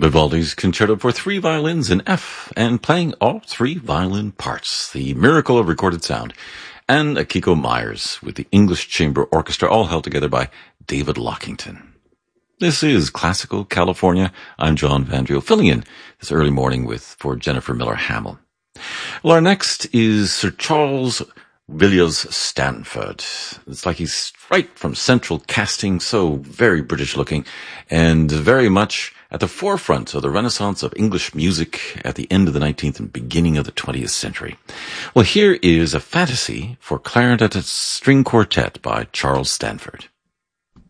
Vivaldi's Concerto for Three Violins in F, and playing all three violin parts, the miracle of recorded sound, and Akiko Myers with the English Chamber Orchestra, all held together by David Lockington. This is Classical California. I'm John Vandrio, filling in this early morning for Jennifer Miller Hamill. Well, our next is Sir Charles Villiers Stanford. It's like he's right from central casting, so very British looking, and very much at the forefront of the renaissance of English music at the end of the 19th and beginning of the 20th century. Well, here is a fantasy for clarinet and string quartet by Charles Stanford.